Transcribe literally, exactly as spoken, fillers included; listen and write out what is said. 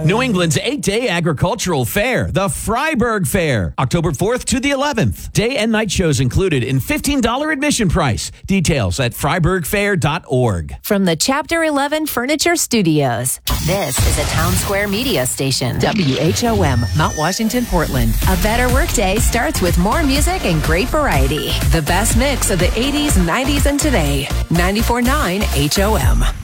New England's eight-day agricultural fair, the Freiburg Fair, October fourth to the eleventh. Day and night shows included in fifteen dollars admission price. Details at freiburg fair dot org. From the Chapter eleven Furniture Studios, this is a Town Square media station. W H O M, Mount Washington, Portland. A better workday starts with more music and great variety. The best mix of the eighties, nineties, and today. ninety-four point nine H O M.